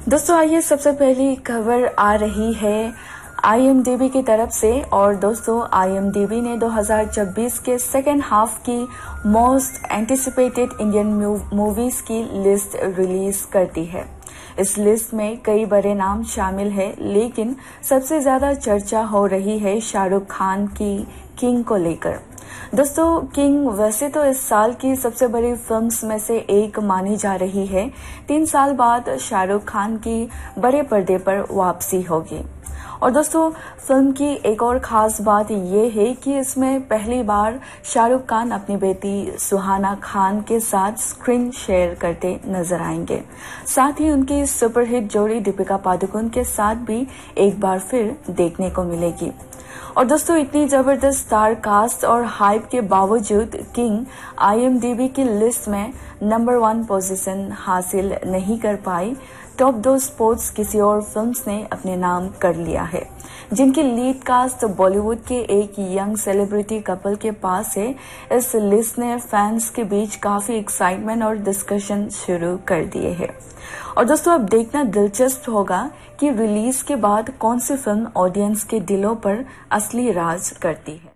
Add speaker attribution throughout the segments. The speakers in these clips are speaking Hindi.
Speaker 1: दोस्तों आइए सबसे पहली खबर आ रही है IMDb की तरफ से। और दोस्तों IMDb ने 2026 के सेकेंड हाफ की मोस्ट एंटिसिपेटेड इंडियन मूवीज की लिस्ट रिलीज कर दी है। इस लिस्ट में कई बड़े नाम शामिल हैं, लेकिन सबसे ज्यादा चर्चा हो रही है शाहरुख खान की किंग को लेकर। दोस्तों किंग वैसे तो इस साल की सबसे बड़ी फिल्म्स में से एक मानी जा रही है। 3 साल बाद शाहरुख खान की बड़े पर्दे पर वापसी होगी। और दोस्तों फिल्म की एक और खास बात यह है कि इसमें पहली बार शाहरुख खान अपनी बेटी सुहाना खान के साथ स्क्रीन शेयर करते नजर आएंगे। साथ ही उनकी सुपरहिट जोड़ी दीपिका पादुकोण के साथ भी एक बार फिर देखने को मिलेगी। और दोस्तों इतनी जबरदस्त स्टार कास्ट और हाइप के बावजूद किंग IMDb की लिस्ट में नंबर 1 पोजीशन हासिल नहीं कर पाई। टॉप 2 स्पोर्ट्स किसी और फिल्म्स ने अपने नाम कर लिया है, जिनकी लीड कास्ट बॉलीवुड के एक यंग सेलिब्रिटी कपल के पास है। इस लिस्ट ने फैंस के बीच काफी एक्साइटमेंट और डिस्कशन शुरू कर दिए हैं। और दोस्तों अब देखना दिलचस्प होगा कि रिलीज के बाद कौन सी फिल्म ऑडियंस के दिलों पर असली राज करती है।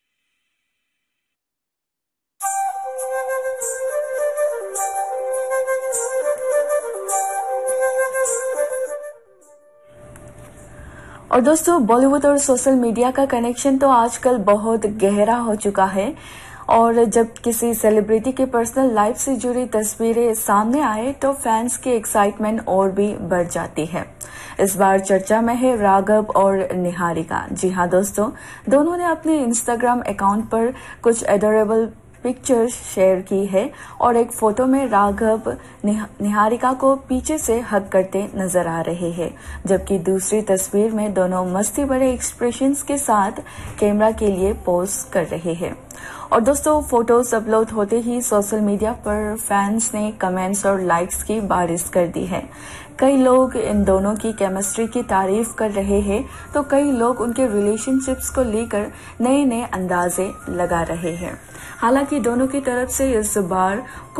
Speaker 1: और दोस्तों बॉलीवुड और सोशल मीडिया का कनेक्शन तो आजकल बहुत गहरा हो चुका है। और जब किसी सेलिब्रिटी के पर्सनल लाइफ से जुड़ी तस्वीरें सामने आए तो फैंस की एक्साइटमेंट और भी बढ़ जाती है। इस बार चर्चा में है राघव और निहारिका। जी हाँ दोस्तों, दोनों ने अपने इंस्टाग्राम अकाउंट पर कुछ एडोरेबल पिक्चर्स शेयर की है। और एक फोटो में राघव निहारिका को पीछे से हग करते नजर आ रहे हैं, जबकि दूसरी तस्वीर में दोनों मस्ती भरे एक्सप्रेशंस के साथ कैमरा के लिए पोज कर रहे हैं। और दोस्तों फोटोज अपलोड होते ही सोशल मीडिया पर फैंस ने कमेंट्स और लाइक्स की बारिश कर दी है। कई लोग इन दोनों की केमिस्ट्री की तारीफ कर रहे हैं, तो कई लोग उनके रिलेशनशिप्स को लेकर नए नए अंदाजे लगा रहे हैं। हालांकि दोनों की तरफ से इस बार